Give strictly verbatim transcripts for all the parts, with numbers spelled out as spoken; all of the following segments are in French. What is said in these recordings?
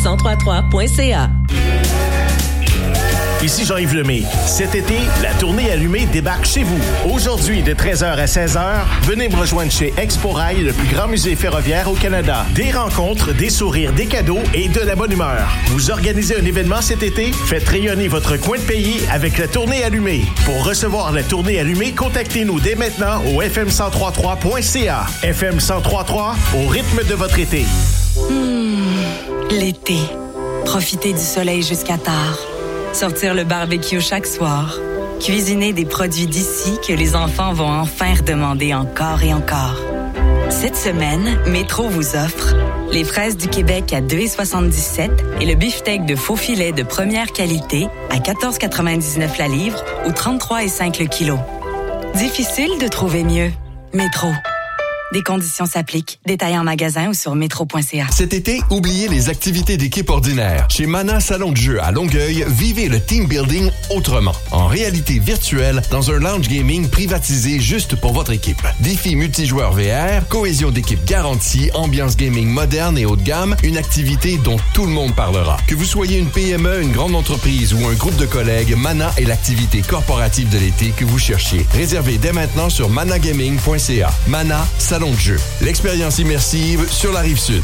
cent trois trois point c a. Ici Jean-Yves Lemay. Cet été, la tournée allumée débarque chez vous. Aujourd'hui, de treize heures à seize heures, venez me rejoindre chez Expo Rail, le plus grand musée ferroviaire au Canada. Des rencontres, des sourires, des cadeaux et de la bonne humeur. Vous organisez un événement cet été? Faites rayonner votre coin de pays avec la tournée allumée. Pour recevoir la tournée allumée, contactez-nous dès maintenant au f m cent trois trois point c a. F M cent trois trois, au rythme de votre été. Mmh, l'été. Profitez du soleil jusqu'à tard. Sortir le barbecue chaque soir. Cuisiner des produits d'ici que les enfants vont enfin redemander encore et encore. Cette semaine, Métro vous offre les fraises du Québec à deux dollars soixante-dix-sept et le beefsteak de faux filet de première qualité à quatorze quatre-vingt-dix-neuf la livre ou trente-trois virgule cinq le kilo. Difficile de trouver mieux. Métro. Des conditions s'appliquent. Détails en magasin ou sur métro point c a. Cet été, oubliez les activités d'équipe ordinaires. Chez Mana Salon de jeu à Longueuil, vivez le team building autrement. En réalité virtuelle, dans un lounge gaming privatisé juste pour votre équipe. Défis multijoueurs V R, cohésion d'équipe garantie, ambiance gaming moderne et haut de gamme, une activité dont tout le monde parlera. Que vous soyez une P M E, une grande entreprise ou un groupe de collègues, Mana est l'activité corporative de l'été que vous cherchiez. Réservez dès maintenant sur managaming point c a. Mana Salon de jeu. L'expérience immersive sur la Rive-Sud.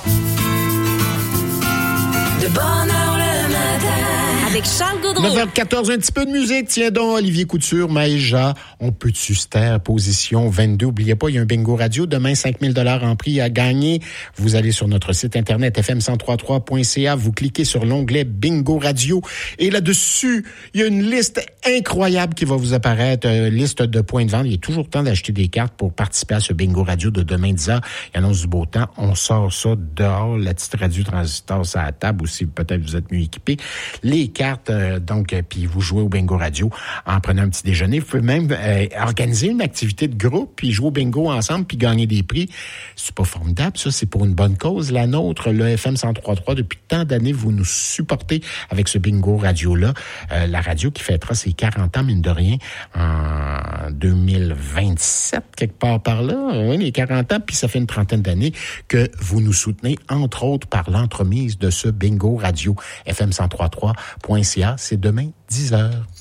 De bonne heure le matin. Avec Charles Gaudreau. neuf heures quatorze, un petit peu de musique. Tiens donc, Olivier Couture, Maëja, on peut-tu se taire? Position vingt-deux. Oubliez pas, il y a un bingo radio. Demain, cinq mille dollars en prix à gagner. Vous allez sur notre site internet f m cent trois trois point c a. Vous cliquez sur l'onglet bingo radio. Et là-dessus, il y a une liste incroyable qui va vous apparaître. Euh, liste de points de vente. Il est toujours temps d'acheter des cartes pour participer à ce bingo radio de demain dix heures. Il annonce du beau temps. On sort ça dehors. La petite radio transistor, ça à la table aussi. Peut-être vous êtes mieux équipés. Les cartes, euh, donc, euh, puis vous jouez au bingo radio en prenant un petit déjeuner. Vous pouvez même euh, organiser une activité de groupe, puis jouer au bingo ensemble, puis gagner des prix. C'est pas formidable, ça. C'est pour une bonne cause. La nôtre, le F M cent trois trois, depuis tant d'années, vous nous supportez avec ce bingo radio-là. Euh, la radio qui fêtera ses quarante ans, mine de rien, en deux mille vingt-sept, quelque part par là. Oui, les quarante ans, puis ça fait une trentaine d'années que vous nous soutenez, entre autres par l'entremise de ce bingo radio. F M cent trois trois point c a. C'est demain, dix heures.